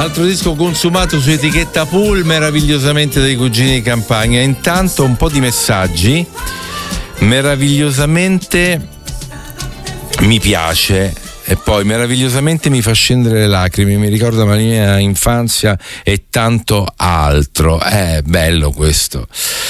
Altro disco consumato su etichetta Pool, meravigliosamente dei Cugini di Campagna. Intanto un po' di messaggi. Meravigliosamente mi piace e poi meravigliosamente mi fa scendere le lacrime, mi ricorda la mia infanzia e tanto altro. Bello questo.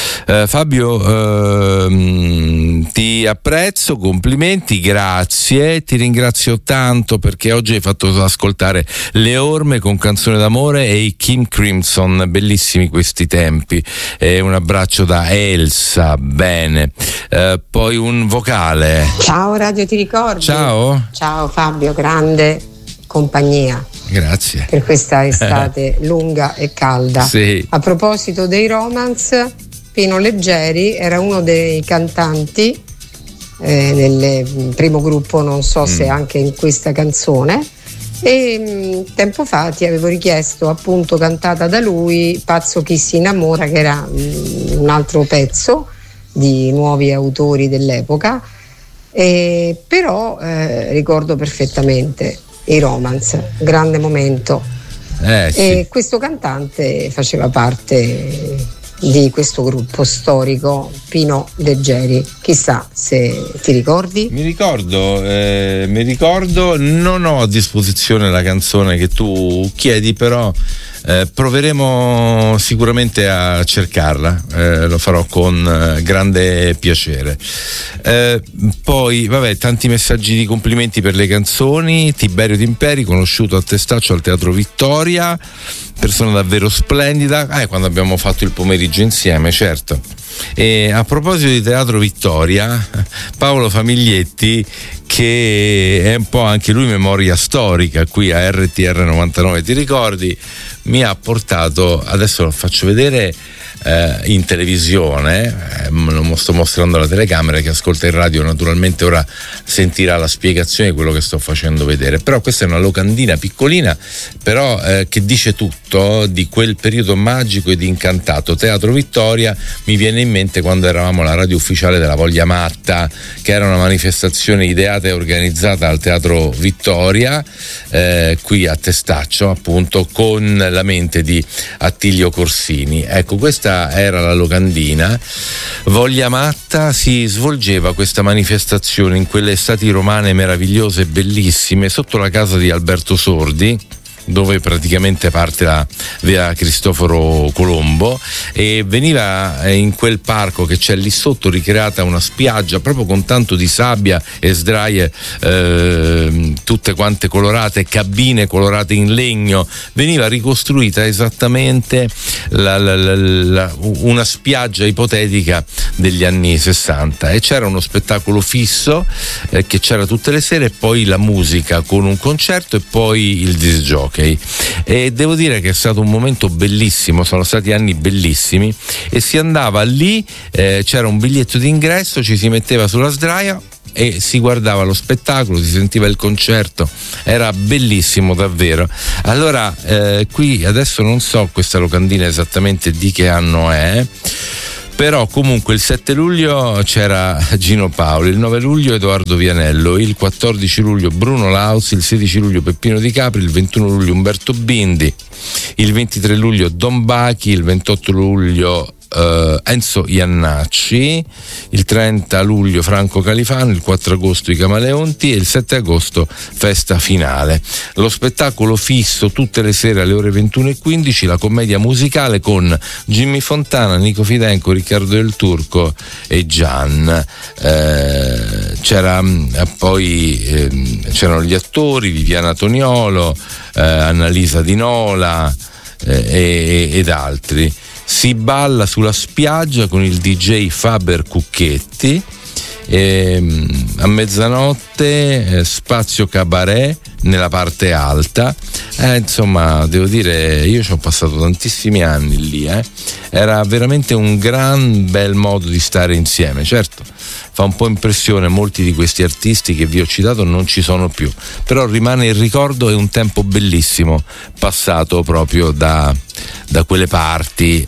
Fabio, ti apprezzo, complimenti, grazie, ti ringrazio tanto perché oggi hai fatto ascoltare Le Orme con Canzone d'amore e i King Crimson, bellissimi questi tempi. Un abbraccio da Elsa, bene. Poi un vocale. Ciao Radio Ti Ricordi. Ciao Fabio, grande compagnia. Grazie per questa estate lunga e calda. Sì. A proposito dei Romance, Pino Leggeri era uno dei cantanti nel primo gruppo, non so se anche in questa canzone, e tempo fa ti avevo richiesto appunto cantata da lui Pazzo chi si innamora, che era un altro pezzo di nuovi autori dell'epoca, però ricordo perfettamente i Romance, grande momento. Sì. E questo cantante faceva parte di questo gruppo storico, Pino Leggeri. Chissà se ti ricordi. Mi ricordo, non ho a disposizione la canzone che tu chiedi, però proveremo sicuramente a cercarla, lo farò con grande piacere. Poi vabbè, tanti messaggi di complimenti per le canzoni. Tiberio D'Imperi, conosciuto a Testaccio al Teatro Vittoria, persona davvero splendida, quando abbiamo fatto il pomeriggio insieme, certo. E a proposito di Teatro Vittoria, Paolo Famiglietti, che è un po' anche lui memoria storica qui a RTR 99 Ti Ricordi, mi ha portato, adesso lo faccio vedere in televisione, lo sto mostrando alla telecamera, che ascolta il radio naturalmente ora sentirà la spiegazione di quello che sto facendo vedere, però questa è una locandina piccolina, però che dice tutto di quel periodo magico ed incantato. Teatro Vittoria mi viene in mente quando eravamo la radio ufficiale della Voglia Matta, che era una manifestazione ideata e organizzata al Teatro Vittoria, qui a Testaccio appunto, con la mente di Attilio Corsini. Ecco, questa era la locandina. Voglia Matta, si svolgeva questa manifestazione in quelle estati romane meravigliose e bellissime sotto la casa di Alberto Sordi, dove praticamente parte la via Cristoforo Colombo, e veniva in quel parco che c'è lì sotto ricreata una spiaggia proprio con tanto di sabbia e sdraie tutte quante colorate, cabine colorate in legno. Veniva ricostruita esattamente una spiaggia ipotetica degli anni 60, e c'era uno spettacolo fisso che c'era tutte le sere, e poi la musica con un concerto e poi il disc jockey. E devo dire che è stato un momento bellissimo, sono stati anni bellissimi, e si andava lì, c'era un biglietto d'ingresso, ci si metteva sulla sdraia e si guardava lo spettacolo, si sentiva il concerto, era bellissimo davvero. Allora qui adesso non so questa locandina esattamente di che anno è, però comunque il 7 luglio c'era Gino Paoli, il 9 luglio Edoardo Vianello, il 14 luglio Bruno Lauzi, il 16 luglio Peppino Di Capri, il 21 luglio Umberto Bindi, il 23 luglio Don Bachi, il 28 luglio Enzo Iannacci, il 30 luglio Franco Califano, il 4 agosto i Camaleonti e il 7 agosto festa finale. Lo spettacolo fisso tutte le sere alle ore 21:15, la commedia musicale con Jimmy Fontana, Nico Fidenco, Riccardo del Turco e Gian. C'erano gli attori Viviana Toniolo, Annalisa Di Nola ed altri. Si balla sulla spiaggia con il DJ Faber Cucchetti, a mezzanotte spazio cabaret nella parte alta. Insomma, devo dire, io ci ho passato tantissimi anni lì, era veramente un gran bel modo di stare insieme. Certo, fa un po' impressione, molti di questi artisti che vi ho citato non ci sono più, però rimane il ricordo e un tempo bellissimo passato proprio da quelle parti.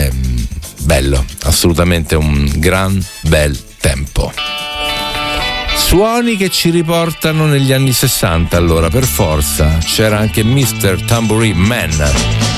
Bello, assolutamente un gran bel tempo. Suoni che ci riportano negli anni 60, allora per forza c'era anche Mr. Tambourine Man.